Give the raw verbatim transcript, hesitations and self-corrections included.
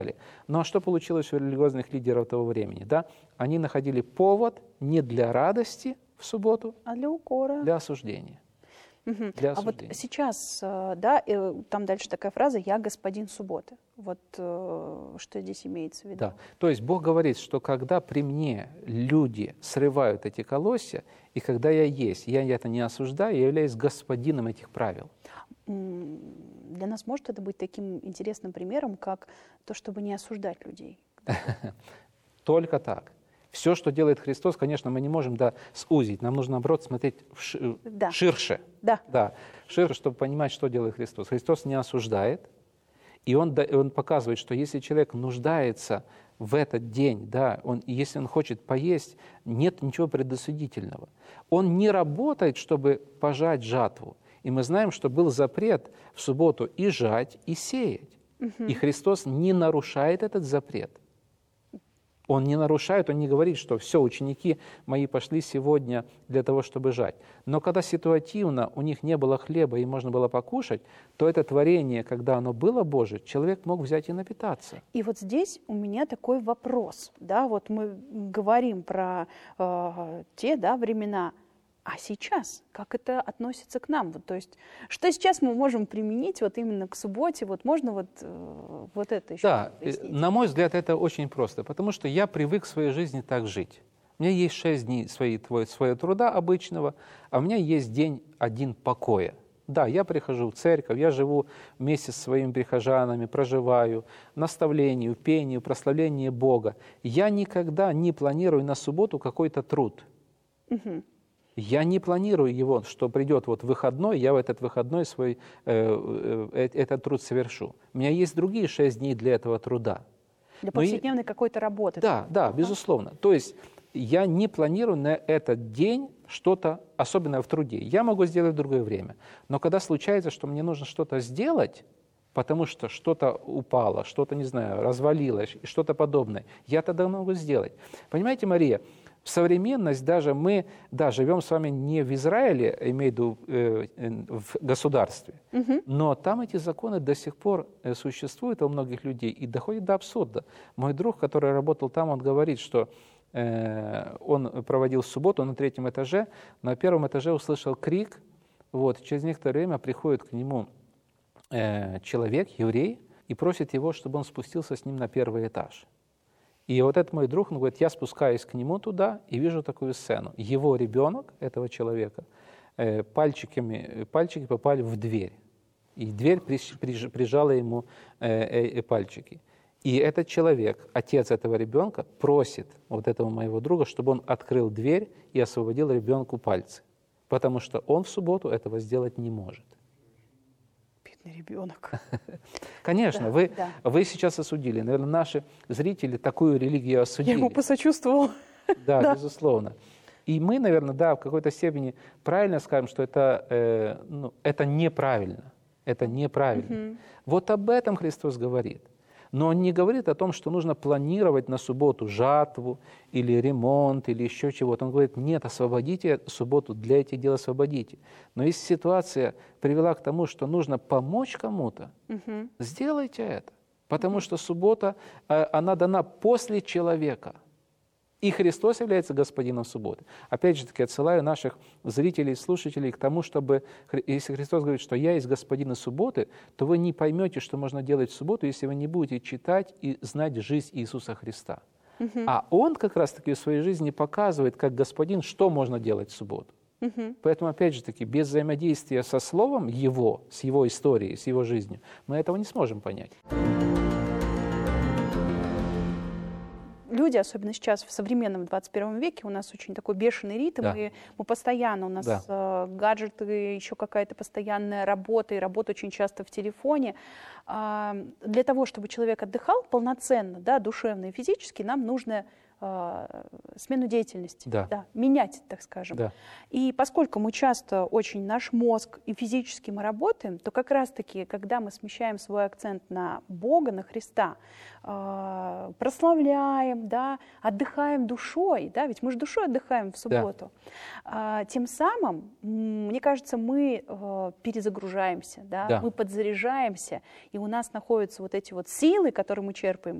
Ну а что получилось у религиозных лидеров того времени? Да? Они находили повод не для радости в субботу, а для укора, для осуждения. Угу. Для а вот осуждения. сейчас, да, там дальше такая фраза «я господин субботы». Вот что здесь имеется в виду? Да. То есть Бог говорит, что когда при мне люди срывают эти колосья, и когда я есть, я это не осуждаю, я являюсь господином этих правил. Для нас может это быть таким интересным примером, как то, чтобы не осуждать людей? Только так. Все, что делает Христос, конечно, мы не можем да, сузить. Нам нужно, наоборот, смотреть вши- да. ширше. Да. Да, ширше, чтобы понимать, что делает Христос. Христос не осуждает, и Он, он показывает, что если человек нуждается в этот день, да, он, если он хочет поесть, нет ничего предосудительного. Он не работает, чтобы пожать жатву. И мы знаем, что был запрет в субботу и жать, и сеять. Угу. И Христос не нарушает этот запрет. Он не нарушает, он не говорит, что все, ученики мои пошли сегодня для того, чтобы жать. Но когда ситуативно у них не было хлеба и можно было покушать, то это творение, когда оно было Божие, человек мог взять и напитаться. И вот здесь у меня такой вопрос. Да, вот мы говорим про э, те да, времена. А сейчас, как это относится к нам? Вот, то есть, что сейчас мы можем применить вот именно к субботе? Вот можно вот, вот это еще Да, пояснить? На мой взгляд, это очень просто, потому что я привык в своей жизни так жить. У меня есть шесть дней своей, своего труда обычного, а у меня есть день один покоя. Да, я прихожу в церковь, я живу вместе со своими прихожанами, проживаю, наставлению, пению, прославлению Бога. Я никогда не планирую на субботу какой-то труд. Угу. Я не планирую его, что придет вот выходной, я в этот выходной свой, э, э, этот труд совершу. У меня есть другие шесть дней для этого труда. Для повседневной и... какой-то работы. Да, да, ага. Безусловно. То есть я не планирую на этот день что-то, особенно в труде. Я могу сделать в другое время. Но когда случается, что мне нужно что-то сделать, потому что что-то упало, что-то, не знаю, развалилось, что-то подобное, я тогда могу сделать. Понимаете, Мария, в современность даже мы, да, живем с вами не в Израиле, имею в виду э, в государстве, угу. но там эти законы до сих пор существуют у многих людей и доходят до абсурда. Мой друг, который работал там, он говорит, что э, он проводил субботу на третьем этаже, на первом этаже услышал крик, вот, через некоторое время приходит к нему э, человек, еврей, и просит его, чтобы он спустился с ним на первый этаж. И вот этот мой друг, он говорит, я спускаюсь к нему туда и вижу такую сцену. Его ребенок, этого человека, пальчиками, пальчики попали в дверь. И дверь прижала ему пальчики. И этот человек, отец этого ребенка, просит вот этого моего друга, чтобы он открыл дверь и освободил ребенку пальцы. Потому что он в субботу этого сделать не может. Ребенок. Конечно, да, вы, да. вы сейчас осудили. Наверное, наши зрители такую религию осудили. Я ему посочувствовала. Да, да, безусловно. И мы, наверное, да, в какой-то степени правильно скажем, что это, э, ну, это неправильно. Это неправильно. Угу. Вот об этом Христос говорит. Но Он не говорит о том, что нужно планировать на субботу жатву или ремонт или еще чего-то. Он говорит, нет, освободите субботу, для этих дел освободите. Но если ситуация привела к тому, что нужно помочь кому-то, угу. сделайте это. Потому угу. что суббота, она дана после человека. И Христос является господином субботы. Опять же таки, отсылаю наших зрителей, слушателей к тому, чтобы, если Христос говорит, что «я есть господин субботы», то вы не поймете, что можно делать в субботу, если вы не будете читать и знать жизнь Иисуса Христа. Угу. А Он как раз-таки в своей жизни показывает, как господин, что можно делать в субботу. Угу. Поэтому, опять же таки, без взаимодействия со Словом Его, с Его историей, с Его жизнью, мы этого не сможем понять. Люди, особенно сейчас, в современном двадцать первом веке, у нас очень такой бешеный ритм, да. и мы постоянно, у нас да. э, гаджеты, еще какая-то постоянная работа, и работа очень часто в телефоне. А, для того, чтобы человек отдыхал полноценно, да, душевно и физически, нам нужно э, смену деятельности, Да. Да, менять, так скажем. Да. И поскольку мы часто очень, наш мозг и физически мы работаем, то как раз-таки, когда мы смещаем свой акцент на Бога, на Христа, э, прославляем, да, отдыхаем душой, да, ведь мы же душой отдыхаем в субботу, да. э, тем самым, мне кажется, мы э, перезагружаемся, да, Да. мы подзаряжаемся, и у нас находятся вот эти вот силы, которые мы черпаем